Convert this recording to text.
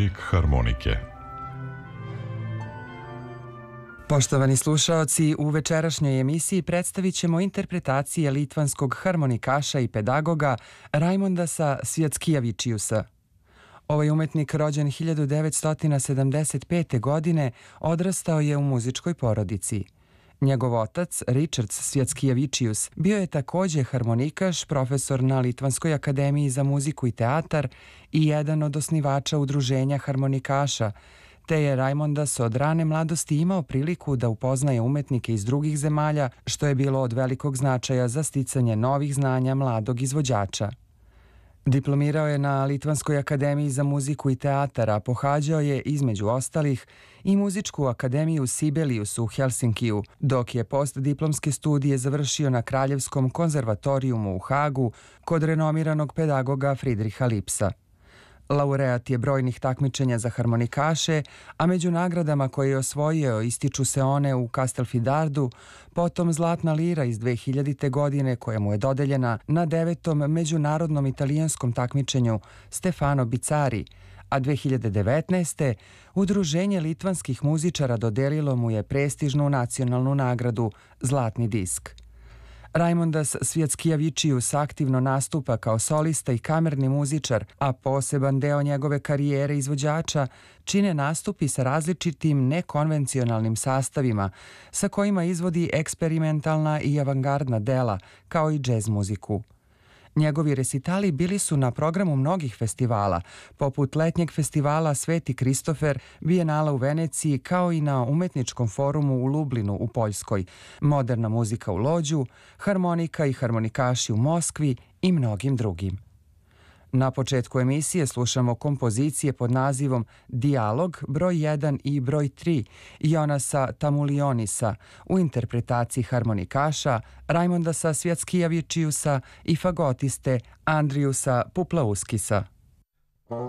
Mozaik harmonike. Poštovani slušaoci, u večerašnjoj emisiji predstavit ćemo interpretacije litvanskog harmonikaša i pedagoga Raimondasa Sviackijavičiusa. Ovaj umetnik, rođen 1975. godine, odrastao je u muzičkoj porodici. Njegov otac, Richard Sviackijavičius, bio je takođe harmonikaš, profesor na Litvanskoj akademiji za muziku i teatar i jedan od osnivača udruženja harmonikaša, te je Raimondas od rane mladosti imao priliku da upoznaje umetnike iz drugih zemalja, što je bilo od velikog značaja za sticanje novih znanja mladog izvođača. Diplomirao je na Litvanskoj akademiji za muziku i teatar, a pohađao je, između ostalih, i muzičku akademiju Sibelius u Helsinkiju, dok je postdiplomske studije završio na Kraljevskom konzervatorijumu u Hagu kod renomiranog pedagoga Friedricha Lipsa. Laureat je brojnih takmičenja za harmonikaše, a među nagradama koje je osvojio ističu se one u Castelfidardu, potom Zlatna lira iz 2000. godine koja mu je dodeljena na 9. međunarodnom italijanskom takmičenju Stefano Bicari, a 2019. Udruženje litvanskih muzičara dodelilo mu je prestižnu nacionalnu nagradu Zlatni disk. Raimondas Sviackijavičius aktivno nastupa kao solista i kamerni muzičar, a poseban deo njegove karijere izvođača čine nastupi sa različitim nekonvencionalnim sastavima, sa kojima izvodi eksperimentalna i avangardna dela, kao i džez muziku. Njegovi resitali bili su na programu mnogih festivala, poput letnjeg festivala Sveti Kristofer, Bijenala u Veneciji, kao i na umetničkom forumu u Lublinu u Poljskoj, moderna muzika u Lođu, harmonika i harmonikaši u Moskvi i mnogim drugim. Na početku emisije slušamo kompozicije pod nazivom Dijalog broj 1 i broj 3 Jonasa Tamulionisa u interpretaciji harmonikaša Raimondasa Sviackijavičiusa i fagotiste Andriusa Puplauskisa.